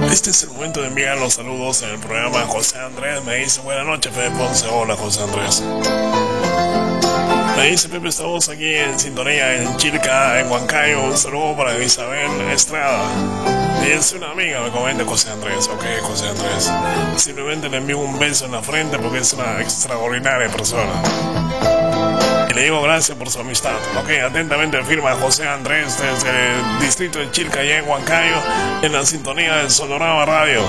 Este es el momento de enviar los saludos en el programa. José Andrés me dice: buenas noches, Pepe Ponce. Hola, José Andrés. Me dice: Pepe, estamos aquí en sintonía en Chilca, en Huancayo. Un saludo para Isabel Estrada. Ella es una amiga, me comenta José Andrés. Ok, José Andrés. Simplemente le envío un beso en la frente porque es una extraordinaria persona. Y le digo gracias por su amistad. Ok, atentamente firma José Andrés desde el distrito de Chilca, allá en Huancayo, en la sintonía del Sonorama Radio.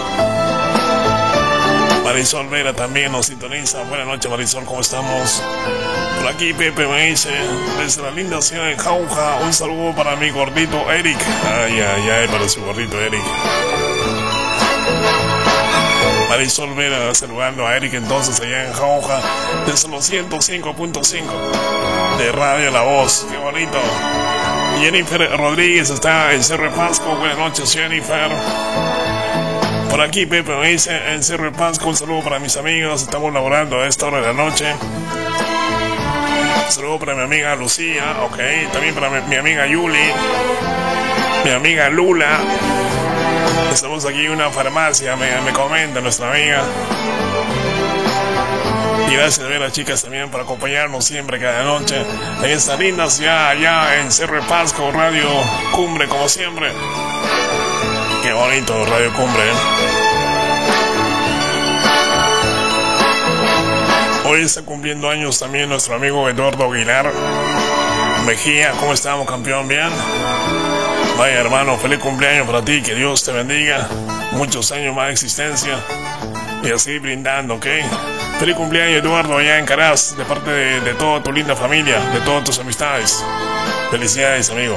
Marisol Vera también nos sintoniza. Buenas noches, Marisol, ¿cómo estamos? Por aquí Pepe me dice, desde la linda ciudad de Jauja, un saludo para mi gordito Eric. Ay, ay, ay, para su gordito Eric. Marisol Vera saludando a Eric entonces allá en Jauja, desde los 105.5 de Radio La Voz. Qué bonito. Jennifer Rodríguez está en Cerro de Pasco. Buenas noches, Jennifer. Por aquí Pepe me dice, en Cerro de Pasco, un saludo para mis amigos. Estamos laborando a esta hora de la noche. Un saludo para mi amiga Lucía, ok. También para mi amiga Yuli, mi amiga Lula. Estamos aquí en una farmacia, me comenta nuestra amiga. Y gracias a ver a las chicas también por acompañarnos siempre cada noche en esta linda ciudad allá en Cerro de Pasco. Radio Cumbre, como siempre. Qué bonito, Radio Cumbre, ¿eh? Hoy está cumpliendo años también nuestro amigo Eduardo Aguilar Mejía. ¿Cómo estamos, campeón? ¿Bien? Vaya, hermano, feliz cumpleaños para ti, que Dios te bendiga, muchos años más de existencia y así brindando, ¿ok? Feliz cumpleaños, Eduardo, allá en Caraz, de parte de toda tu linda familia, de todas tus amistades. Felicidades, amigo.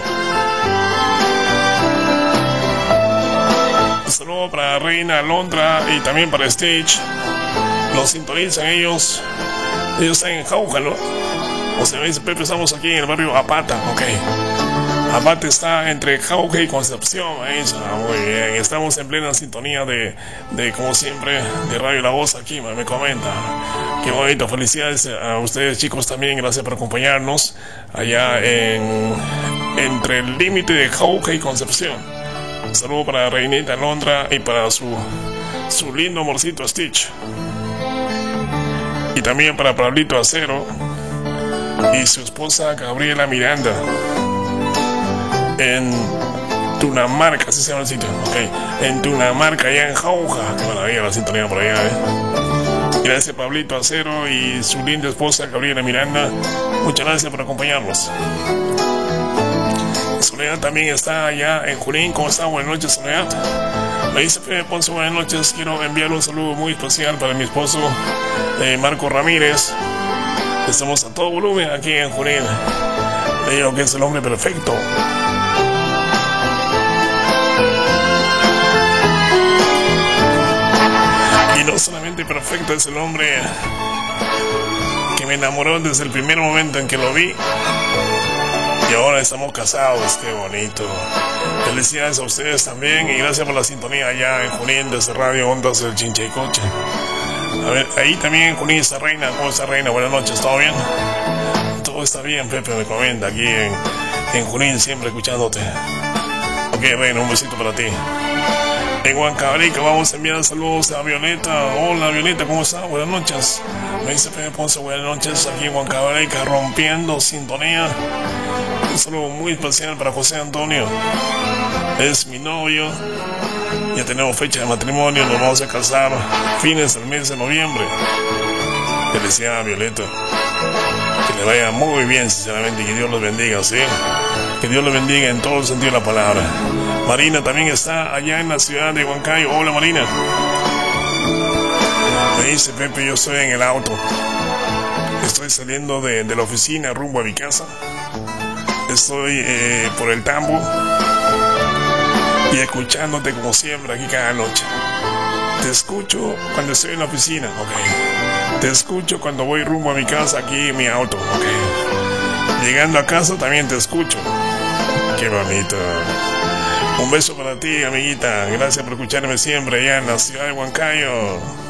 Un saludo para Reina Alondra y también para Stitch. Nos sintonizan ellos están en Jauja, ¿no? O sea, me dice Pepe, estamos aquí en el barrio Apata, ok. Apata está entre Jauja y Concepción, muy bien. Estamos en plena sintonía de como siempre, de Radio La Voz aquí, me comenta. Qué bonito, felicidades a ustedes, chicos, también, gracias por acompañarnos allá entre el límite de Jauja y Concepción. Un saludo para Reinita Alondra y para su lindo amorcito Stitch. Y también para Pablito Acero y su esposa Gabriela Miranda en Tunamarca, así se llama el sitio, ok, en Tunamarca, allá en Jauja. Qué maravilla la sintonía por allá, Gracias, Pablito Acero y su linda esposa Gabriela Miranda. Muchas gracias por acompañarnos. Soledad también está allá en Junín. ¿Cómo está? Buenas noches, Soledad. Me dice Pepe Ponce, buenas noches. Quiero enviar un saludo muy especial para mi esposo Marco Ramírez. Estamos a todo volumen aquí en Junín. Le digo que es el hombre perfecto. Y no solamente perfecto, es el hombre que me enamoró desde el primer momento en que lo vi. Y ahora estamos casados, qué bonito. Felicidades a ustedes también y gracias por la sintonía allá en Junín desde Radio Ondas del Chinchaycoche. A ver, ahí también en Junín está Reina. ¿Cómo está, Reina? Buenas noches, ¿todo bien? Todo está bien, Pepe me comenta aquí en Junín, siempre escuchándote. Ok, Reina, un besito para ti. En Huancavelica vamos a enviar saludos a Violeta. Hola, Violeta, ¿cómo está? Buenas noches. Me dice Pepe Ponce, buenas noches aquí en Huancavelica, rompiendo sintonía. Un saludo muy especial para José Antonio. Es mi novio. Ya tenemos fecha de matrimonio. Nos vamos a casar fines del mes de noviembre. Felicidades, Violeta. Que le vaya muy bien, sinceramente. Y que Dios los bendiga, ¿sí? Que Dios los bendiga en todo el sentido de la palabra. Marina también está allá en la ciudad de Huancayo. Hola, Marina. Me dice Pepe, yo estoy en el auto. Estoy saliendo de la oficina rumbo a mi casa. Estoy por el tambo y escuchándote como siempre aquí cada noche. Te escucho cuando estoy en la oficina, ok. Te escucho cuando voy rumbo a mi casa aquí en mi auto, ok. Llegando a casa también te escucho. Qué bonito. Un beso para ti, amiguita. Gracias por escucharme siempre allá en la ciudad de Huancayo.